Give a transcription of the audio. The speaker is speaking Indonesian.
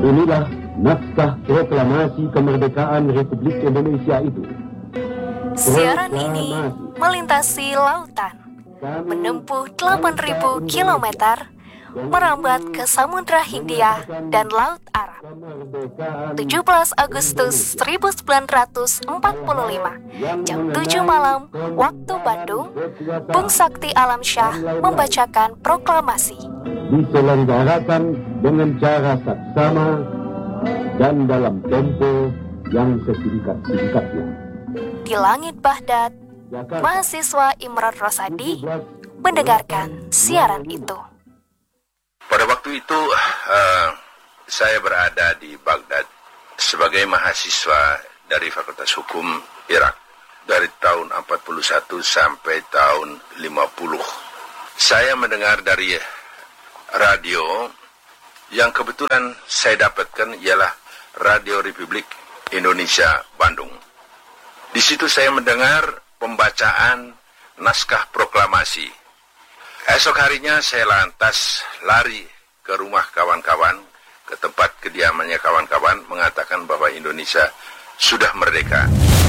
Inilah naskah proklamasi kemerdekaan Republik Indonesia itu. Siaran ini melintasi lautan, menempuh 8.000 km, merambat ke Samudra Hindia dan Laut Arab. 17 Agustus 1945, jam 7 malam, waktu Bandung, Bung Sakti Alamsyah membacakan proklamasi. Diselenggarakan dengan cara saksama dan dalam tempo yang sesingkat-singkatnya. Di langit Baghdad, mahasiswa Imron Rosadi mendengarkan siaran itu. Pada waktu itu, saya berada di Baghdad sebagai mahasiswa dari Fakultas Hukum Irak dari tahun 41 sampai tahun 50. Saya mendengar dari radio yang kebetulan saya dapatkan ialah Radio Republik Indonesia Bandung. Di situ saya mendengar pembacaan naskah proklamasi. Esok harinya saya lantas lari ke rumah kawan-kawan, ke tempat kediamannya kawan-kawan, mengatakan bahwa Indonesia sudah merdeka.